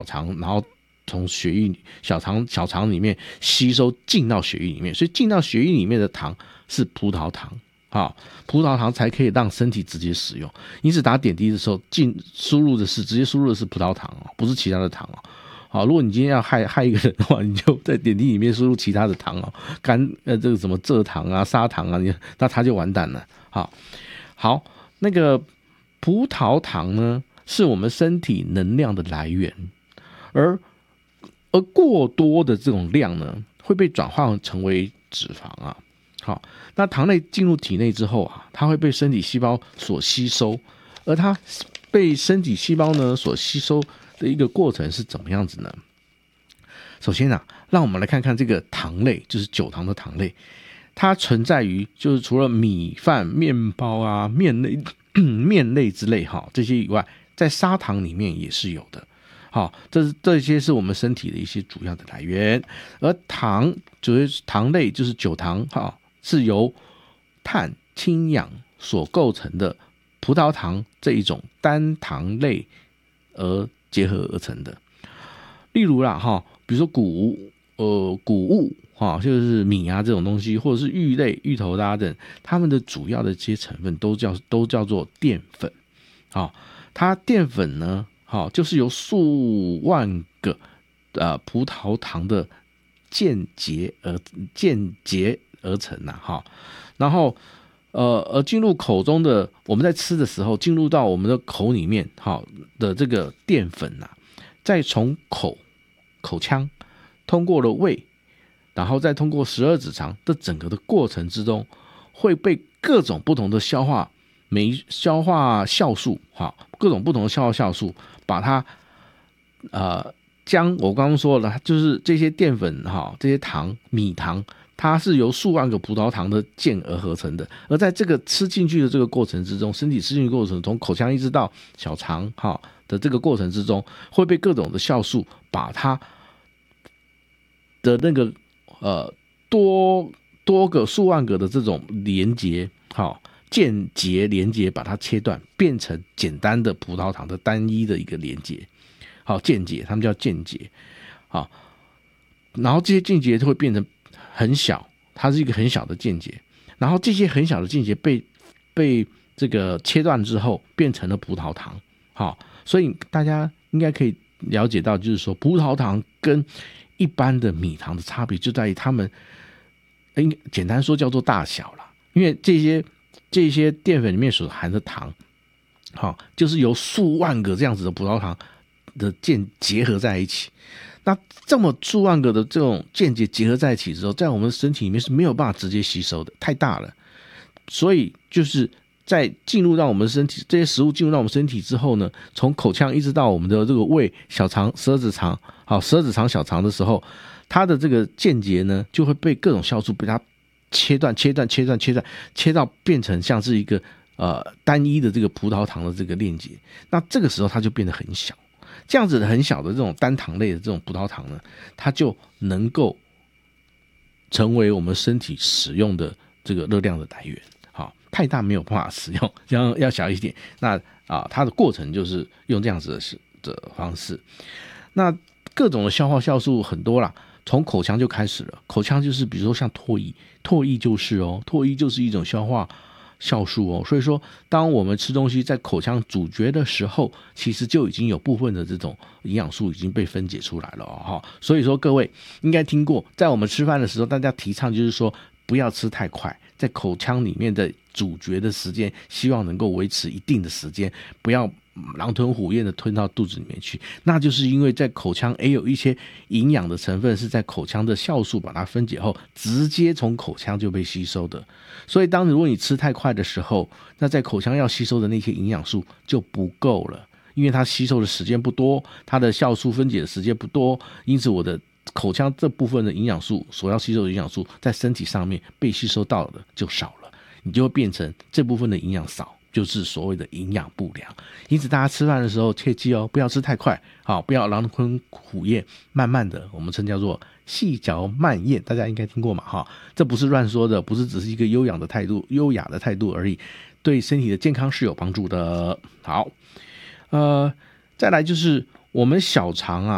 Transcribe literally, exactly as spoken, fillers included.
肠，然后从血液小肠小肠里面吸收进到血液里面，所以进到血液里面的糖是葡萄糖。好，葡萄糖才可以让身体直接使用。因此打点滴的时候，进输入的是直接输入的是葡萄糖哦，不是其他的糖哦。好，如果你今天要害害一个人的话，你就在点滴里面输入其他的糖哦，甘呃这个什么蔗糖啊、砂糖啊，你那他就完蛋了。好，好，那个葡萄糖呢，是我们身体能量的来源，而而过多的这种量呢，会被转化成为脂肪啊。好，那糖类进入体内之后啊，它会被身体细胞所吸收，而它被身体细胞呢所吸收的一个过程是怎么样子呢？首先啊，让我们来看看这个糖类，就是酒糖的糖类，它存在于就是除了米饭、面包啊、面类、面类之类哈这些以外，在砂糖里面也是有的。好，这是这些是我们身体的一些主要的来源，而糖就是糖类，就是酒糖哈。是由碳、氢、氧所构成的葡萄糖这一种单糖类而结合而成的。例如啦哈，比如说谷呃谷物哈，就是米啊这种东西，或者是芋类、芋头啦等，它们的主要的这些成分都叫都叫做淀粉。好，它淀粉呢，好就是由数万个呃葡萄糖的间结而间结。而成呐、啊，哈，然后呃而进入口中的，我们在吃的时候进入到我们的口里面，好的这个淀粉呐、啊，再从口口腔通过了胃，然后再通过十二指肠的整个的过程之中，会被各种不同的消化酶、消化酵素，哈，各种不同的消化酵素把它呃将我刚刚说了，就是这些淀粉哈，这些糖米糖。它是由数万个葡萄糖的键而合成的，而在这个吃进去的这个过程之中，身体吃进去的过程，从口腔一直到小肠哈的这个过程之中，会被各种的酵素把它的那个呃多多个数万个的这种连结，好间接连结，把它切断，变成简单的葡萄糖的单一的一个连结，好间接，他们叫间接，好，然后这些间接就会变成。很小，它是一个很小的间接，然后这些很小的间接被被这个切断之后，变成了葡萄糖。好，所以大家应该可以了解到，就是说葡萄糖跟一般的米糖的差别就在于它们，简单说叫做大小啦，因为这些这些淀粉里面所含的糖，好，就是由数万个这样子的葡萄糖的键结合在一起。那这么数万个的这种间接结合在一起之后，在我们的身体里面是没有办法直接吸收的，太大了。所以就是在进入到我们身体，这些食物进入到我们身体之后呢，从口腔一直到我们的这个胃、小肠、十二指肠，好，十二指肠、小肠的时候，它的这个间接呢，就会被各种酵素被它切断、切断、切断、切断，切到变成像是一个呃单一的这个葡萄糖的这个链接。那这个时候它就变得很小。这样子的很小的这种单糖类的这种葡萄糖呢，它就能够成为我们身体使用的这个热量的来源。好，太大没有办法使用，这样要小一点。那啊，它的过程就是用这样子的的方式。那各种的消化酵素很多啦，从口腔就开始了。口腔就是比如说像唾液，唾液就是哦，唾液就是一种消化酵素哦，所以说当我们吃东西在口腔咀嚼的时候，其实就已经有部分的这种营养素已经被分解出来了哦。所以说各位应该听过，在我们吃饭的时候，大家提倡就是说不要吃太快，在口腔里面的咀嚼的时间，希望能够维持一定的时间，不要狼吞虎咽的吞到肚子里面去。那就是因为在口腔也有一些营养的成分是在口腔的酵素把它分解后，直接从口腔就被吸收的。所以当如果你吃太快的时候，那在口腔要吸收的那些营养素就不够了，因为它吸收的时间不多，它的酵素分解的时间不多，因此我的口腔这部分的营养素所要吸收的营养素在身体上面被吸收到的就少了，你就会变成这部分的营养少，就是所谓的营养不良。因此大家吃饭的时候切记哦，不要吃太快，好，不要狼吞虎咽，慢慢的，我们称叫做细嚼慢咽，大家应该听过嘛哈？这不是乱说的，不是只是一个优雅的态度，优雅的态度而已，对身体的健康是有帮助的。好，呃，再来就是我们小肠啊。